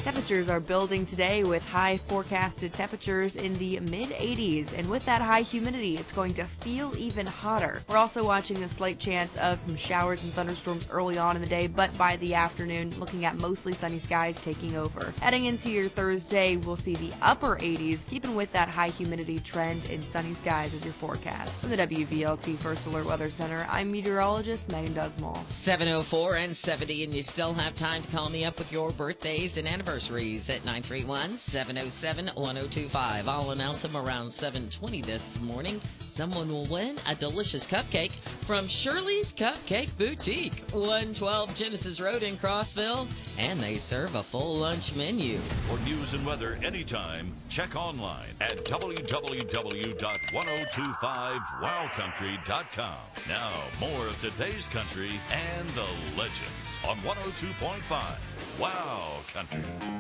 Temperatures are building today with high forecasted temperatures in the mid-80s, and with that high humidity, it's going to feel even hotter. We're also watching a slight chance of some showers and thunderstorms early on in the day, but by the afternoon, looking at mostly sunny skies taking over. Heading into your Thursday, we'll see the upper 80s, keeping with that high humidity trend and sunny skies as your forecast. From the WVLT First Alert Weather Center, I'm meteorologist Megan Dusmall. 7:04 and 70, and you still have time to call me up with your birthdays and anniversaries at 931-707-1025. I'll announce them around 7:20 this morning. Someone will win a delicious cupcake from Shirley's Cupcake Boutique, 112 Genesis Road in Crossville, and they serve a full lunch menu. For news and weather anytime, check online at www.1025wowcountry.com. Now, more of today's country and the legends on 102.5 Wow Country.